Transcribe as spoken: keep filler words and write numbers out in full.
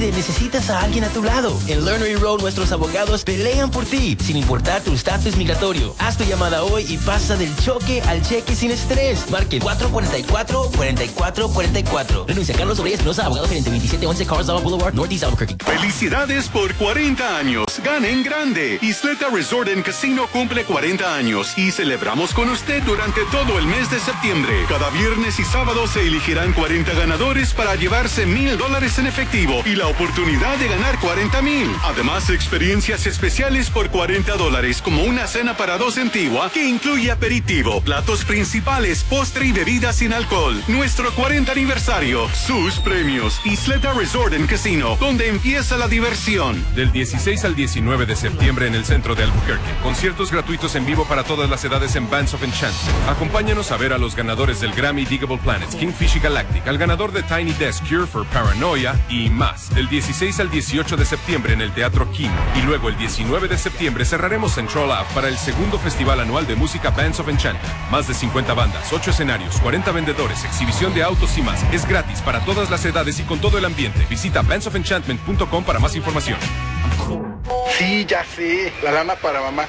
Solamente necesitas a alguien a tu lado. En Lernery Road nuestros abogados pelean por ti, sin importar tu estatus migratorio. Haz tu llamada hoy y pasa del choque al cheque sin estrés. Marque cuatro cuatro cuatro, cuatro cuatro cuatro cuatro. Renuncia Carlos Reyes Espinosa, abogado gerente veintisiete once Carzaba Boulevard, Northeast Albuquerque. Felicidades por cuarenta años. Ganen grande. Isleta Resort and Casino cumple cuarenta años y celebramos con usted durante todo el mes de septiembre. Cada viernes y sábado se elegirán cuarenta ganadores para llevarse mil dólares en efectivo y la oportunidad de ganar cuarenta mil. Además, experiencias especiales por cuarenta dólares, como una cena para dos Antigua que incluye aperitivo, platos principales, postre y bebidas sin alcohol. Nuestro cuarenta aniversario, sus premios. Isleta Resort and Casino, donde empieza la diversión. Del dieciséis al diecinueve de septiembre en el centro de Albuquerque. Conciertos gratuitos en vivo para todas las edades en Bands of Enchantment. Acompáñanos a ver a los ganadores del Grammy Digable Planets, Kingfish y Galactic, al ganador de Tiny Desk Cure for Paranoia y más. Del dieciséis al dieciocho de septiembre en el Teatro King. Y luego el diecinueve de septiembre cerraremos Central Ave para el segundo festival anual de música Bands of Enchantment. Más de cincuenta bandas, ocho escenarios, cuarenta vendedores, exhibición de autos y más. Es gratis para todas las edades y con todo el ambiente. Visita bands of enchantment punto com para más información. Sí, ya sé. La lana para mamá.